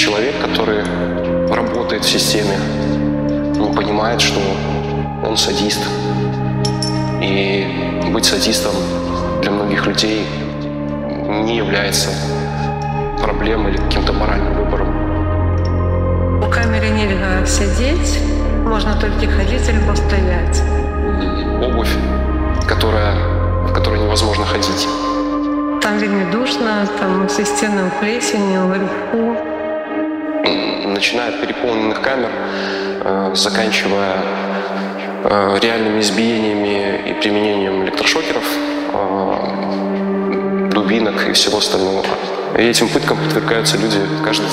человек, который работает в системе, не понимает, что он садист. И быть садистом для многих людей не является проблемой или каким-то моральным выбором. У камеры нельзя сидеть, можно только ходить или стоять. Обувь, в которой невозможно ходить. Там вельми душно, там все стены плесенью, вверху. Начиная от переполненных камер, заканчивая реальными избиениями и применением электрошокеров, дубинок и всего остального. И этим пыткам подвергаются люди каждый